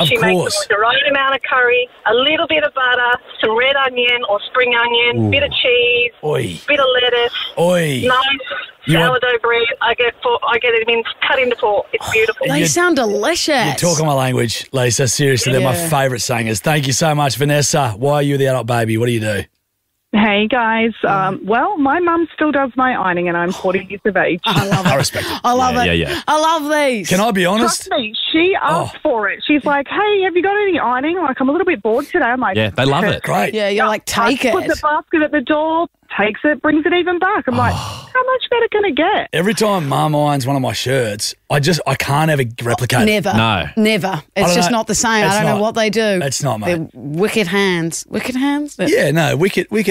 Of she makes course. the right amount of curry, a little bit of butter, some red onion or spring onion, bit of cheese, Oi. bit of lettuce, Oi. nice You want- sourdough bread. I get it cut into four. It's beautiful. They sound delicious. You're talking my language, Lisa. Seriously, they're my Yeah. favourite singers. Thank you so much, Vanessa. Why are you the adult baby? What do you do? Hey guys, well, my mum still does my ironing and I'm 40 years of age. I love I it. respect it. I love it. Yeah. I love these. Can I be honest? Trust me, she asked for it. She's like, hey, have you got any ironing? Like, I'm a little bit bored today. I'm like, Yeah, they love it. Great. Yeah, you're like, take Put the it. basket at the door, takes it, brings it even back. I'm like, how much better can it get? Every time Mum irons one of my shirts, I can't ever replicate it. Never. No. Never. It's don't just know. not the same. It's I don't not. know what they do. It's not, mate. They're wicked hands. Wicked hands? Yeah, no, wicked